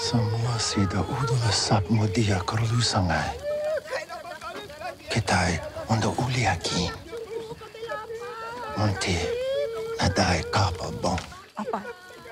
Semua sida udah sap modia kerlu sangai. Kita untuk uli lagi. Monti nadai kapal bong. Apa?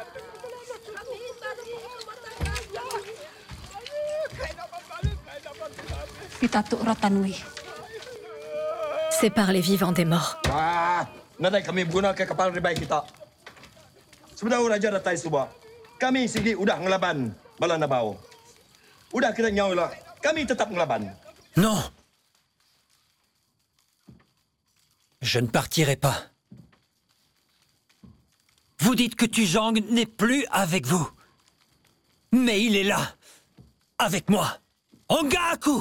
Kita tuk Rotanwi. Sépare les vivants des morts. Nadai kami menggunakan kapal ribai kita. Sebenarnya Raja Datai Subah. Kami sini udah ngelaban Bala Nabao. Udah kita nyawa lah. Kami tetap ngelaban. Non. Je ne partirai pas. Vous dites que Tujang n'est plus avec vous. Mais il est là. Avec moi. Ongaku!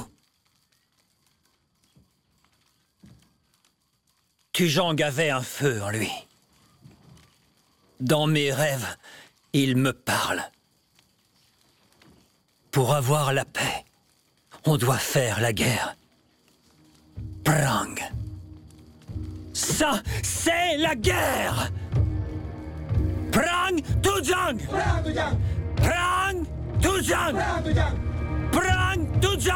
Tujang avait un feu en lui. Dans mes rêves, il me parle. Pour avoir la paix, on doit faire la guerre. Prang. Ça, c'est la guerre! Prang Tujang! Prang Tujang! Prang Tujang! Prang Tujang!